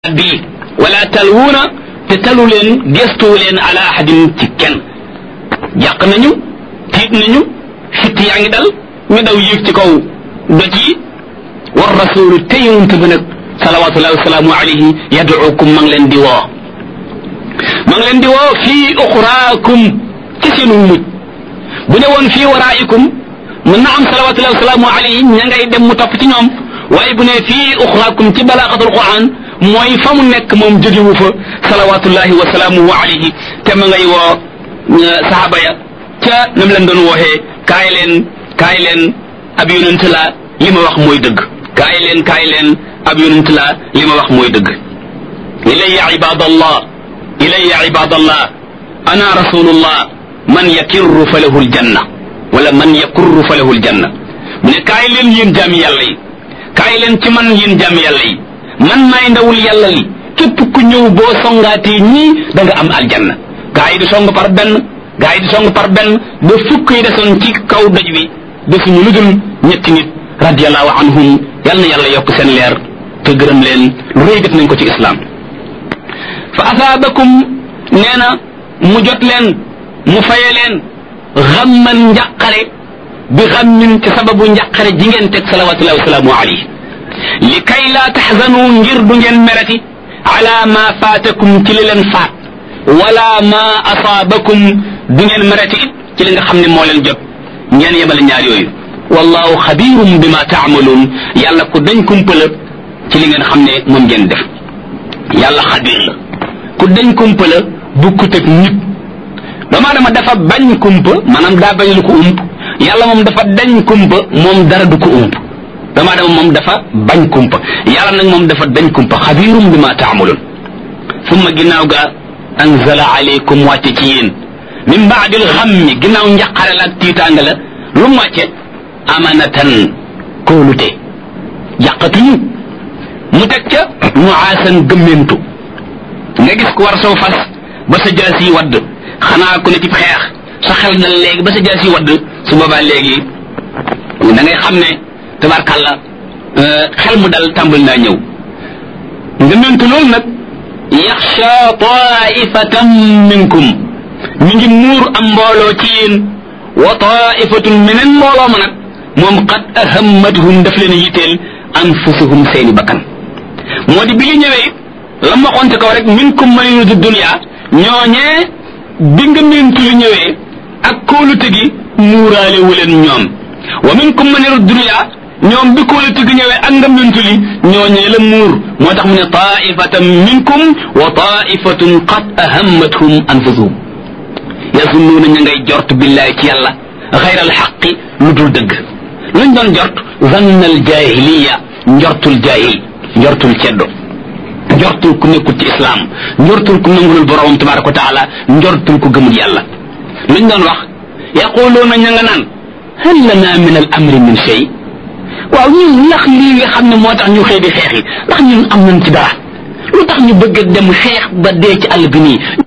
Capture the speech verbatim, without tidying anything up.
bi wala talwuuna te talu leen gestuwu leen ala ahadin ci kenn jàq nañu tiit nañu fitt yaa ngi dal ñu daw yéeg ci kaw doj yi war rasulu te yonent bi nag salawatullahi wasalaamu alayhi yaduukum ma ngi leen di woo ma ngi leen di woo fii uxraakum ci seenu mujj bu ne woon fii waraa'ikum mën na am salawatullahi wasalaamu alayhi ña ngay dem mu topp ci ñoom waaye bu ne fii uxraakum ci balaaxatul quran mooy fa mu nekk moom jógewu fa salawatullahi wasalaamuhu alayhi te ma ngay woo saxaaba ya ca nam leen doon wooxee kaay leen kaay leen ab yonent la li ma wax mooy dëgg kaay leen kaay leen ab yonent la li ma wax mooy dëgg ilayya ibadallah ilayya ibadallah ana rasulullah man yakirru fa lahu aljanna wala man yakurru fa lahu aljanna mu ne kaay leen yéen jaami yàlla yi kaay leen ci man yéen jaami yàlla yi man maay ndawul yàlla li képp ku ñëw boo songaatee ñii da nga am aljanna gaa yi di song par benn gaa yi di song par benn ba fukk yi desoon ci kaw doj bi desuñu lu dul ñetti nit radiallahu anhum yal na yàlla yokk seen leer te gërëm leen lu rëy def nañ ko ci islam fa asaabakum nee na mu jot leen mu faye leen xamman njàqare bi xammin ci sababu njàqare ji ngeen teg salawatullahi wasalaamu alayhi li kay laa taxzanu ngir du ngeen merati ala ma faatakum ci li leen faat wala ma asaabakum du ngeen merati it ci li nga xam ne moo leen jot ngeen yemale ñaar yooyu wallahu xabirum bima taamaluun yàlla ku dañ kumpa la ci li ngeen xam ne moom ngeen def yàlla xabir la ku dañ kumpa la bukkut ak nit doomaa dama dafa bañ kumpa maanaam daa bañ lu ko ump yàlla moom dafa dañ kumpa moom dara du ko ump dama dama moom dafa bañ kumpa yàlla nag moom dafa dañ kumpa xabirum bima taamaluun summa ginnaaw ga anzala alaykum wàcce ci yéen min baadil xammi ginnaaw njaqare la ak tiitaanga la lu mu wàcce amanatan kóolute yàqatuñu mu teg ca nuaasan gëmmentu nga gis ku war soo fas ba sa jaas yi wadd xanaa ku ne ci xeex sa xel na léegi ba sa jaas yi wadd su boobaa léegi da ngay xam ne tabarkàlla xel mu dal tàmbali naa ñëw ngëmmentu loolu nag yaxsha taifatan minkum mi ngi muur am mbooloo ci yéen wa taifatun meneen mbooloo ma nag moom qad ahammatuhum daf leen yitteel anfusuhum seeni bakkan moo di bi li ñëwee la ma waxoon ci kaw rek minkum man yuridu dunya ñooñee bi ngëmmentu li ñëwee ak kóolute gi muuraale wu leen ñoom wa minkum man yuridu dunya ñoom bi kóolute gi ñëwee ak ngëmmentu li ñooñee la muur moo tax mu ne taifatan minkum wa taifatun qad ahammatuhum anfusuhum yazunnuuna ña ngay jort billahi ci yàlla xayral xaqi lu dul dëgg luñ doon jort zannal jahiliya njortul jahil njortul ceddo njortul ku nekkul ci islam njortul ku nangulul borom tabaraka wa taala njortul ku gëmul yàlla luñ doon wax yaquluuna ña nga naan hal lana min al amri min shay waaw ñun ndax lii nga xam ne moo tax ñu xëy di xeex yi ndax ñun am nañ ci dara lu tax ñu bëgg dem xeex ba dee ci àll bi nii